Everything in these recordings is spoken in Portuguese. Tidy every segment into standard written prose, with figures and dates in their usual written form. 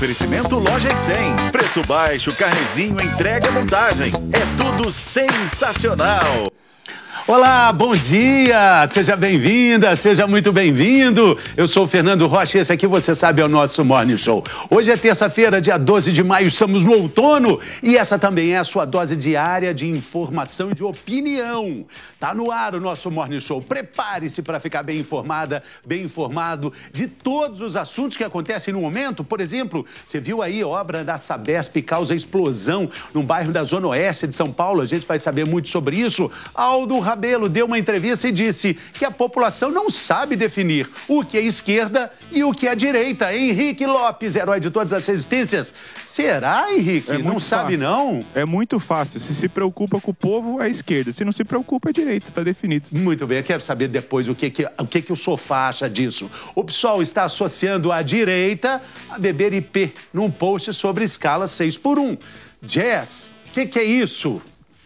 Oferecimento Lojas 100. Preço baixo, carnezinho, entrega, montagem. É tudo sensacional. Olá, bom dia! Seja bem-vinda, seja muito bem-vindo. Eu sou o Fernando Rocha e esse aqui, você sabe, é o nosso Morning Show. Hoje é terça-feira, dia 12 de maio, estamos no outono e essa também é a sua dose diária de informação e de opinião. Tá no ar o nosso Morning Show. Prepare-se para ficar bem informada, bem informado de todos os assuntos que acontecem no momento. Por exemplo, você viu aí, obra da Sabesp causa explosão no bairro da Zona Oeste de São Paulo. A gente vai saber muito sobre isso. Aldo Rabelo deu uma entrevista e disse que a população não sabe definir o que é esquerda e o que é direita. Henrique Lopes, herói de todas as resistências. Será, Henrique? Não sabe, não? É muito fácil. Se preocupa com o povo, é esquerda. Se não se preocupa, é direita. Tá definido. Muito bem. Eu quero saber depois o que o Sofá acha disso. O PSOL está associando a direita a beber IP num post sobre escala 6x1. Jess, o que é isso?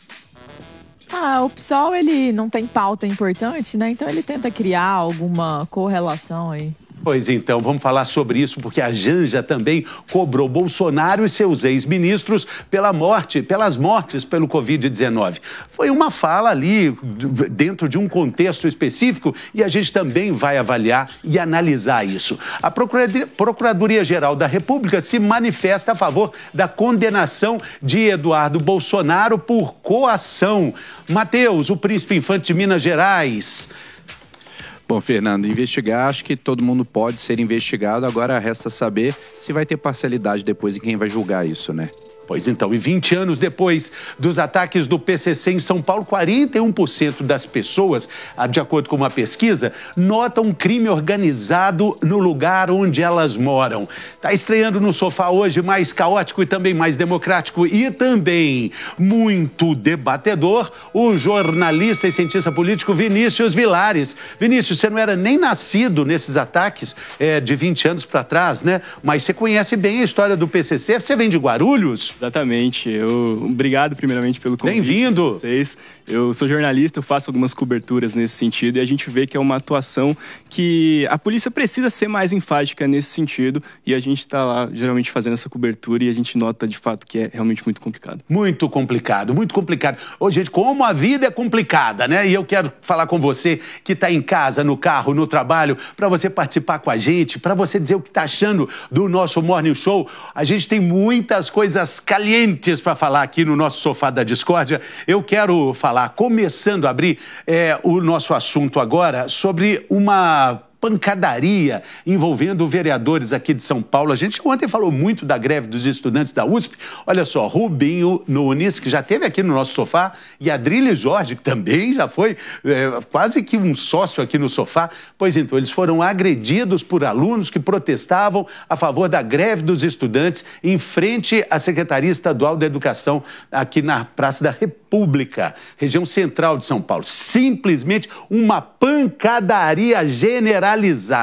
O PSOL, ele não tem pauta importante, né? Então ele tenta criar alguma correlação aí. Pois então, vamos falar sobre isso, porque a Janja também cobrou Bolsonaro e seus ex-ministros pelas mortes pelo Covid-19. Foi uma fala ali, dentro de um contexto específico, e a gente também vai avaliar e analisar isso. A Procuradoria-Geral da República se manifesta a favor da condenação de Eduardo Bolsonaro por coação. Matheus, o príncipe infante de Minas Gerais. Bom, Fernando, investigar, acho que todo mundo pode ser investigado, agora resta saber se vai ter parcialidade depois e quem vai julgar isso, né? Pois então, e 20 anos depois dos ataques do PCC em São Paulo, 41% das pessoas, de acordo com uma pesquisa, notam um crime organizado no lugar onde elas moram. Está estreando no Sofá hoje, mais caótico e também mais democrático e também muito debatedor, o jornalista e cientista político Vinícius Vilares. Vinícius, você não era nem nascido nesses ataques de 20 anos para trás, né? Mas você conhece bem a história do PCC, você vem de Guarulhos? Exatamente. Obrigado primeiramente pelo convite. Bem-vindo. Vocês. Eu sou jornalista, eu faço algumas coberturas nesse sentido e a gente vê que é uma atuação que a polícia precisa ser mais enfática nesse sentido e a gente está lá geralmente fazendo essa cobertura e a gente nota de fato que é realmente muito complicado. Muito complicado, muito complicado. Ô, gente, como a vida é complicada, né? E eu quero falar com você que está em casa, no carro, no trabalho, para você participar com a gente, para você dizer o que está achando do nosso Morning Show. A gente tem muitas coisas calientes para falar aqui no nosso Sofá da Discórdia. Eu quero falar, começando a abrir o nosso assunto agora, sobre uma pancadaria envolvendo vereadores aqui de São Paulo. A gente ontem falou muito da greve dos estudantes da USP. Olha só, Rubinho Nunes, que já esteve aqui no nosso Sofá, e Adrilles Jorge, que também já foi quase que um sócio aqui no Sofá. Pois então, eles foram agredidos por alunos que protestavam a favor da greve dos estudantes em frente à Secretaria Estadual da Educação, aqui na Praça da República, região central de São Paulo. Simplesmente uma pancadaria generalizada.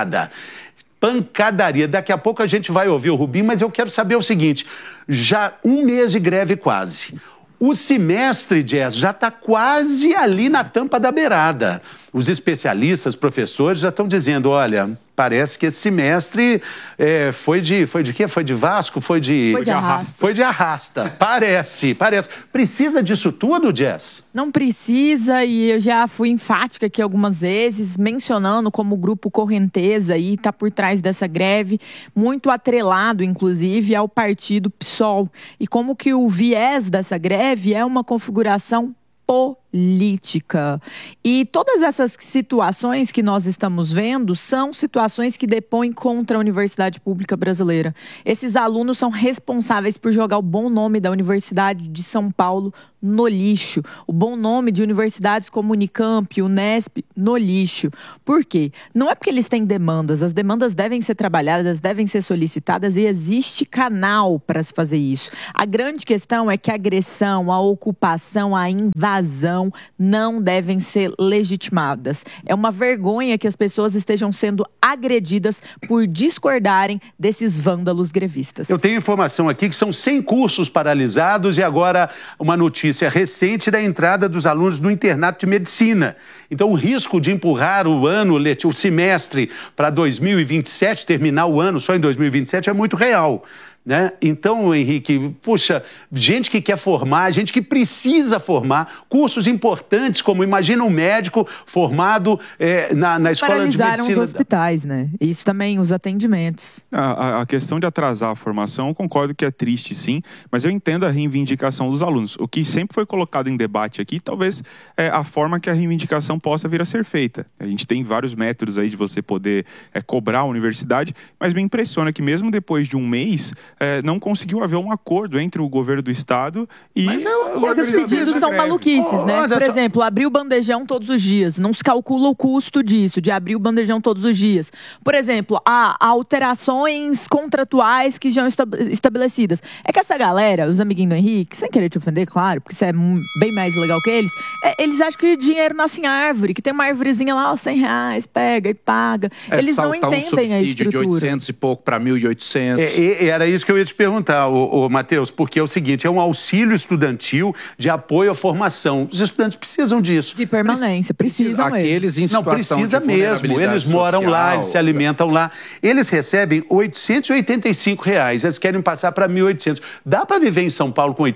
Pancadaria. Daqui a pouco a gente vai ouvir o Rubinho, mas eu quero saber o seguinte, já um mês de greve quase. O semestre, Jess, já está quase ali na tampa da beirada. Os especialistas, professores já estão dizendo, olha, parece que esse semestre foi de quê? Foi de Vasco? Foi de arrasta. Foi de arrasta. Parece. Precisa disso tudo, Jess? Não precisa, e eu já fui enfática aqui algumas vezes, mencionando como o grupo Correnteza aí está por trás dessa greve, muito atrelado, inclusive, ao partido PSOL. E como que o viés dessa greve é uma configuração política. E todas essas situações que nós estamos vendo são situações que depõem contra a Universidade Pública Brasileira. Esses alunos são responsáveis por jogar o bom nome da Universidade de São Paulo no lixo. O bom nome de universidades como Unicamp, Unesp, no lixo. Por quê? Não é porque eles têm demandas. As demandas devem ser trabalhadas, devem ser solicitadas e existe canal para se fazer isso. A grande questão é que a agressão, a ocupação, a invasão não devem ser legitimadas. É uma vergonha que as pessoas estejam sendo agredidas por discordarem desses vândalos grevistas. Eu tenho informação aqui que são 100 cursos paralisados e agora uma notícia recente da entrada dos alunos no internato de medicina. Então o risco de empurrar o semestre para 2027, terminar o ano só em 2027 é muito real. né? Então, Henrique, puxa, gente que quer formar, gente que precisa formar, cursos importantes, como imagina um médico formado na escola de medicina. Paralisaram os hospitais, né? Isso também, os atendimentos. A questão de atrasar a formação, eu concordo que é triste, sim, mas eu entendo a reivindicação dos alunos. O que sempre foi colocado em debate aqui, talvez a forma que a reivindicação possa vir a ser feita. A gente tem vários métodos aí de você poder cobrar a universidade, mas me impressiona que mesmo depois de um mês, não conseguiu haver um acordo entre o governo do estado e porque os pedidos são maluquices, né? Por exemplo, abrir o bandejão todos os dias. Não se calcula o custo disso, de abrir o bandejão todos os dias. Por exemplo, há alterações contratuais que já estão estabelecidas. É que essa galera, os amiguinhos do Henrique, sem querer te ofender, claro, porque isso é bem mais legal que eles acham que dinheiro nasce em árvore, que tem uma árvorezinha lá, R$100, pega e paga. Eles não entendem a estrutura. De 800 e pouco para 1.800. Era isso que eu ia te perguntar, Matheus, porque é o seguinte, é um auxílio estudantil de apoio à formação. Os estudantes precisam disso. De permanência, precisam Aqueles em situação não, precisa de mesmo. Eles moram social, lá, eles se alimentam lá. Eles recebem R$885. Eles querem passar para 1.800. Dá para viver em São Paulo com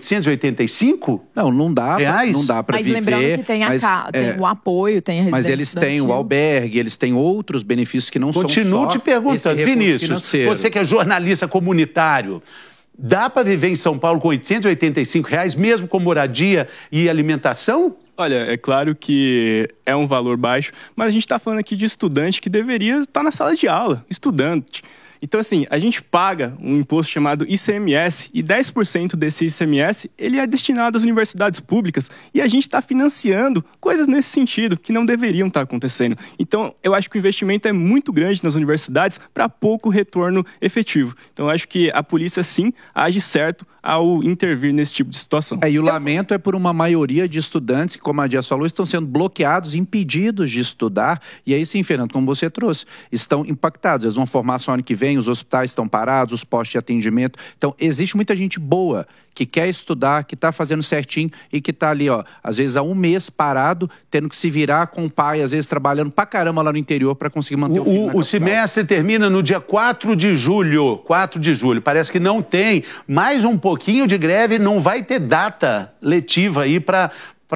885? Não dá. Não dá para viver. Mas lembrando que tem o apoio, tem a residência. Mas eles têm o albergue, eles têm outros benefícios que não são só. Continuo te perguntando, Vinícius, você que é jornalista comunitário, dá para viver em São Paulo com R$885, mesmo com moradia e alimentação? Olha, é claro que é um valor baixo, mas a gente está falando aqui de estudante que deveria estar na sala de aula, estudante. Então, assim, a gente paga um imposto chamado ICMS e 10% desse ICMS ele é destinado às universidades públicas e a gente está financiando coisas nesse sentido que não deveriam estar acontecendo. Então, eu acho que o investimento é muito grande nas universidades para pouco retorno efetivo. Então, eu acho que a polícia, sim, age certo ao intervir nesse tipo de situação. E o lamento é por uma maioria de estudantes que, como a Dias falou, estão sendo bloqueados, impedidos de estudar. E aí sim, Fernando, como você trouxe, estão impactados. Eles vão formar só ano que vem, os hospitais estão parados, os postos de atendimento. Então, existe muita gente boa que quer estudar, que está fazendo certinho e que está ali, às vezes há um mês parado, tendo que se virar com o pai, às vezes trabalhando pra caramba lá no interior para conseguir manter o filho na O semestre termina no dia 4 de julho. 4 de julho. Parece que não tem. Mais um pouquinho de greve, não vai ter data letiva aí para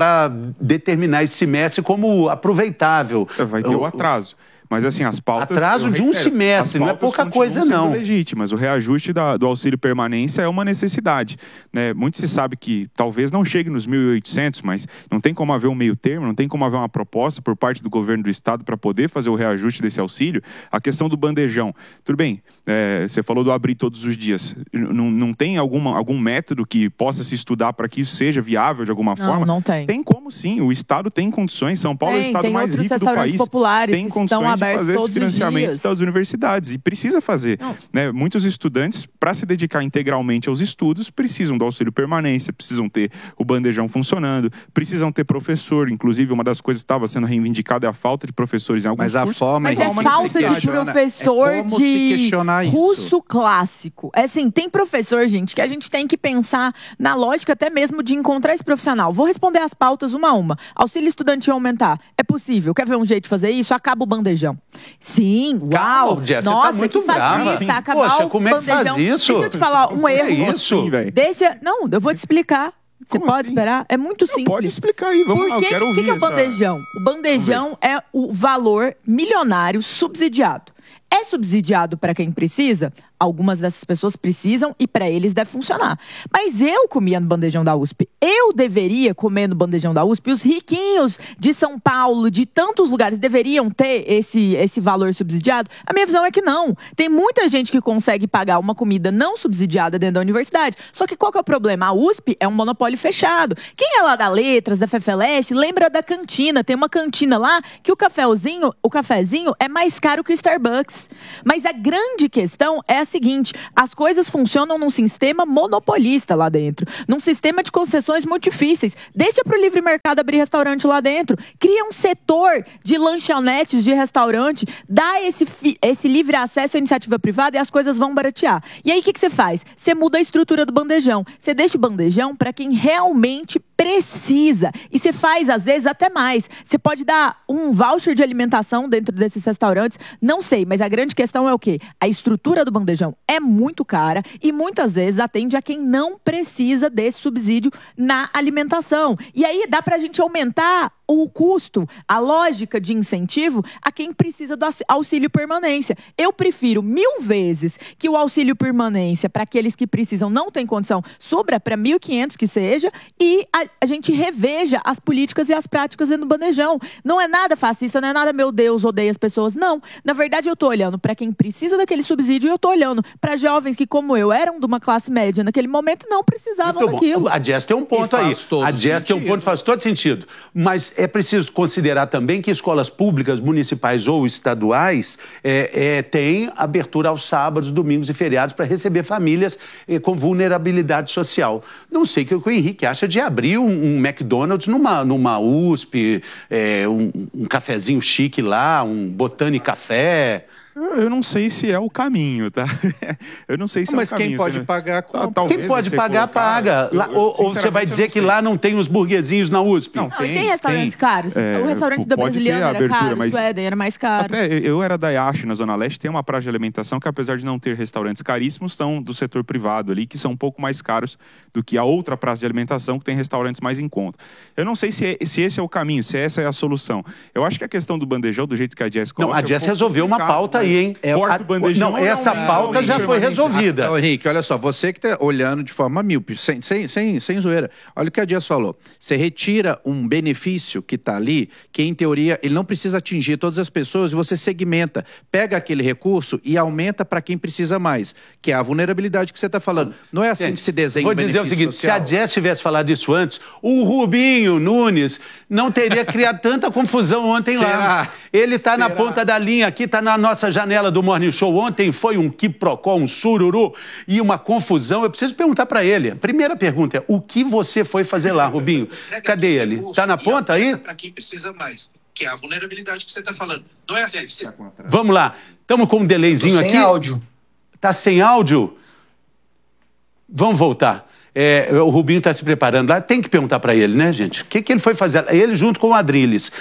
determinar esse semestre como aproveitável. Vai ter o atraso. Mas assim, as pautas... Atraso de um semestre, não é pouca coisa, não. Legítimas. O reajuste do auxílio permanência é uma necessidade, né? Muito se sabe que talvez não chegue nos 1.800, mas não tem como haver um meio termo, não tem como haver uma proposta por parte do governo do estado para poder fazer o reajuste desse auxílio. A questão do bandejão. Tudo bem, você falou do abrir todos os dias. Não tem algum método que possa se estudar para que isso seja viável de alguma forma? Não tem. Tem como sim. O estado tem condições. São Paulo é o estado mais rico do país. Populares tem condições de fazer esse financiamento das universidades e precisa fazer, né? Muitos estudantes, para se dedicar integralmente aos estudos, precisam do auxílio permanência, precisam ter o bandejão funcionando, precisam ter professor. Inclusive, uma das coisas que estava sendo reivindicada é a falta de professores em alguns cursos. Mas é falta de professor de russo clássico. É assim, tem professor, gente, que a gente tem que pensar na lógica até mesmo de encontrar esse profissional. Vou responder as pautas uma a uma. Auxílio estudantil aumentar. É possível. Quer ver um jeito de fazer isso? Acaba o bandejão. Sim, uau! Calma, Jess, nossa, tá muito que fascista, acabar Poxa, o como é que bandejão. faz isso? Deixa eu te falar um erro. É isso? Não, eu vou te explicar. Você Como pode assim? esperar? É muito simples. Pode explicar aí, vamos lá, eu quero O que ouvir é o bandejão? O bandejão é o valor milionário subsidiado. É subsidiado para quem precisa? Algumas dessas pessoas precisam e para eles deve funcionar. Mas eu comia no bandejão da USP. Eu deveria comer no bandejão da USP. Os riquinhos de São Paulo, de tantos lugares, deveriam ter esse valor subsidiado? A minha visão é que não. Tem muita gente que consegue pagar uma comida não subsidiada dentro da universidade. Só que qual que é o problema? A USP é um monopólio fechado. Quem é lá da Letras, da FEFELESTE, lembra da cantina. Tem uma cantina lá que o cafezinho é mais caro que o Starbucks. Mas a grande questão é a seguinte: as coisas funcionam num sistema monopolista lá dentro, num sistema de concessões muito difíceis. Deixa pro livre mercado abrir restaurante lá dentro, cria um setor de lanchonetes, de restaurante, dá esse livre acesso à iniciativa privada e as coisas vão baratear. E aí o que você faz? Você muda a estrutura do bandejão, você deixa o bandejão para quem realmente precisa. E você faz, às vezes, até mais. Você pode dar um voucher de alimentação dentro desses restaurantes, não sei, mas a grande questão é o quê? A estrutura do bandejão é muito cara e muitas vezes atende a quem não precisa desse subsídio na alimentação. E aí dá pra gente aumentar o custo, a lógica de incentivo a quem precisa do auxílio permanência. Eu prefiro 1000 vezes que o auxílio permanência para aqueles que precisam não tem condição, sobra para 1.500 que seja, e a gente reveja as políticas e as práticas dentro do bandejão. Não é nada fascista, não é nada, meu Deus, odeia as pessoas. Não. Na verdade, eu tô olhando para quem precisa daquele subsídio e eu tô olhando para jovens que, como eu, eram de uma classe média naquele momento e não precisavam daquilo. A Jess tem um ponto aí. A Jess tem um ponto, faz todo sentido. Mas é preciso considerar também que escolas públicas, municipais ou estaduais têm abertura aos sábados, domingos e feriados para receber famílias com vulnerabilidade social. Não sei o que o Henrique acha de abrir um McDonald's numa USP, um cafezinho chique lá, um Botânico Café. Eu não sei se é o caminho, tá? Eu não sei se é o caminho. Mas quem pode pagar, compra. Quem pode pagar, paga. Ou você vai dizer que lá não tem os burguesinhos na USP? Não, tem restaurantes caros. O restaurante da Brasiliana era caro, o Suéden era mais caro. Até eu era da IASH, na Zona Leste, tem uma praça de alimentação que, apesar de não ter restaurantes caríssimos, são do setor privado ali, que são um pouco mais caros do que a outra praça de alimentação, que tem restaurantes mais em conta. Eu não sei se esse é o caminho, se essa é a solução. Eu acho que a questão do bandejão, do jeito que a Jess coloca... Não, a Jess resolveu uma pauta aí, hein? Corta o bandejão. Não, essa pauta já foi resolvida. Então, Henrique, olha só, você que está olhando de forma míope, sem zoeira, olha o que a Jess falou. Você retira um benefício que está ali, que em teoria ele não precisa atingir todas as pessoas, e você segmenta, pega aquele recurso e aumenta para quem precisa mais, que é a vulnerabilidade que você está falando. Não é assim que se desenha o benefício social. Vou dizer o seguinte, se a Jess tivesse falado isso antes, o Rubinho Nunes não teria criado tanta confusão ontem lá. Ele está na ponta da linha aqui, está na nossa janela do Morning Show. Ontem foi um quiprocó, um sururu e uma confusão. Eu preciso perguntar para ele. A primeira pergunta é, o que você foi fazer lá, Rubinho? Cadê ele? Está na ponta aí? Para quem precisa mais, que é a vulnerabilidade que você está falando. Não é assim que você... Vamos lá. Estamos com um delayzinho aqui. Sem áudio. Tá sem áudio? Vamos voltar. O Rubinho está se preparando lá. Tem que perguntar para ele, né, gente? O que ele foi fazer? Ele junto com o Adrilles.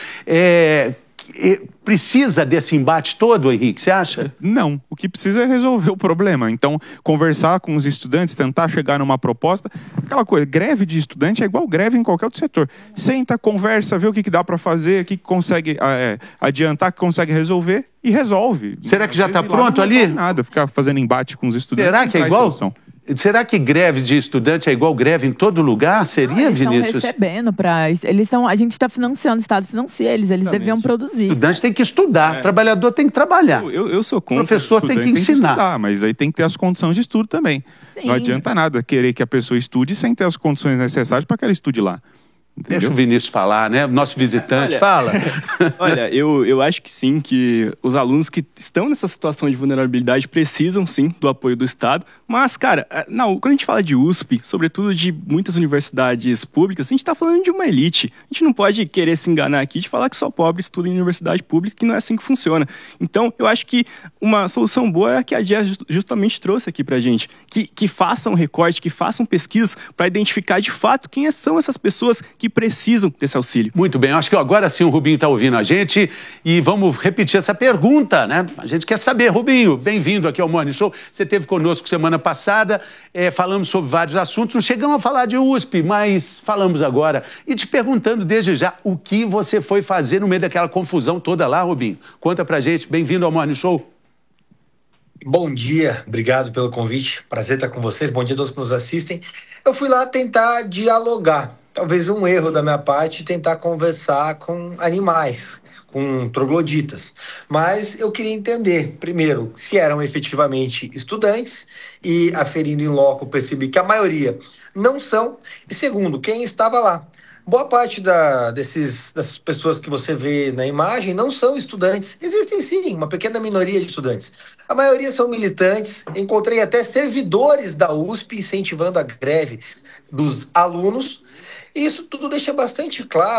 Precisa desse embate todo, Henrique, você acha? Não. O que precisa é resolver o problema. Então, conversar com os estudantes, tentar chegar numa proposta. Aquela coisa, greve de estudante é igual greve em qualquer outro setor. Senta, conversa, vê o que dá para fazer, o que consegue adiantar, o que consegue resolver e resolve. Será que já está pronto ali? Não nada, ficar fazendo embate com os estudantes. Será que é igual? Solução. Será que greve de estudante é igual greve em todo lugar? Seria, eles Vinícius? Eles estão recebendo para... A gente está financiando, o Estado financia eles deviam produzir. Estudante tem que estudar, trabalhador tem que trabalhar. Eu sou contra. Professor tem que ensinar. Estudar, mas aí tem que ter as condições de estudo também. Sim. Não adianta nada querer que a pessoa estude sem ter as condições necessárias para que ela estude lá. Entendeu? Deixa o Vinícius falar, né? Nosso visitante, fala. Olha, eu acho que sim, que os alunos que estão nessa situação de vulnerabilidade precisam, sim, do apoio do Estado. Mas, cara, quando a gente fala de USP, sobretudo de muitas universidades públicas, a gente está falando de uma elite. A gente não pode querer se enganar aqui de falar que só pobre estuda em universidade pública, que não é assim que funciona. Então, eu acho que uma solução boa é a que a Jess justamente trouxe aqui pra gente. Que façam recorte, que façam pesquisas para identificar de fato quem são essas pessoas que precisam desse auxílio. Muito bem, acho que agora sim o Rubinho está ouvindo a gente e vamos repetir essa pergunta, né? A gente quer saber, Rubinho, bem-vindo aqui ao Morning Show. Você esteve conosco semana passada, falamos sobre vários assuntos, não chegamos a falar de USP, mas falamos agora. E te perguntando desde já, o que você foi fazer no meio daquela confusão toda lá, Rubinho? Conta pra gente, bem-vindo ao Morning Show. Bom dia, obrigado pelo convite, prazer estar com vocês, bom dia a todos que nos assistem. Eu fui lá tentar dialogar, talvez um erro da minha parte, tentar conversar com animais, com trogloditas. Mas eu queria entender, primeiro, se eram efetivamente estudantes, e aferindo em loco percebi que a maioria não são, e segundo, quem estava lá. Boa parte dessas pessoas que você vê na imagem não são estudantes. Existem sim, uma pequena minoria de estudantes. A maioria são militantes. Encontrei até servidores da USP incentivando a greve dos alunos. E isso tudo deixa bastante claro